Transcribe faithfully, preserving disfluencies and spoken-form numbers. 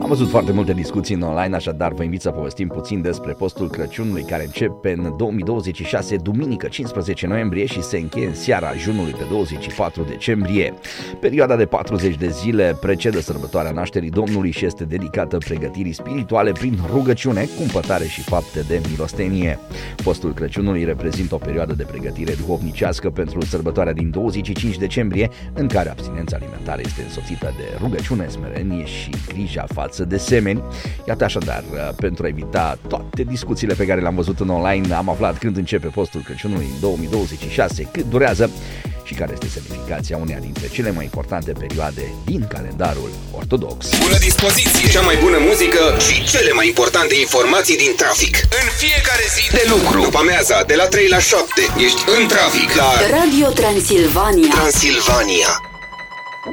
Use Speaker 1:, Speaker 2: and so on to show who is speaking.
Speaker 1: văzut foarte multe discuții în online, așadar vă invit să povestim puțin despre postul Crăciunului care începe în două mii douăzeci și șase, duminică cincisprezece noiembrie și se încheie în seara ajunului pe douăzeci și patru decembrie. Perioada de patruzeci de zile precedă sărbătoarea nașterii Domnului și este dedicată pregătirii spirituale prin rugăciune, cumpătare și fapte de milostenie. Postul Crăciunului reprezintă o perioadă de pregătire duhovnicească pentru sărbătoarea din douăzeci și cinci decembrie, în care abstinența alimentară este însoțită de rugăciune, smerenie și grija față de semeni. Iată așadar, pentru a evita toate discuțiile pe care le-am văzut în online, am aflat când începe postul Crăciunului în două mii douăzeci și șase, cât durează și care este semnificația uneia dintre cele mai importante perioade din calendarul ortodox.
Speaker 2: Bună dispoziție! Cea mai bună muzică și cele mai importante informații din trafic. În fiecare zi de lucru. După amiaza, de la trei la șapte, ești în trafic la
Speaker 3: Radio Transilvania.
Speaker 2: Transilvania.